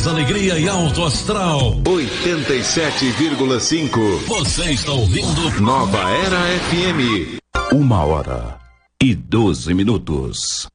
mais alegria e alto astral. 87,5. Você está ouvindo Nova Era FM. 1h12.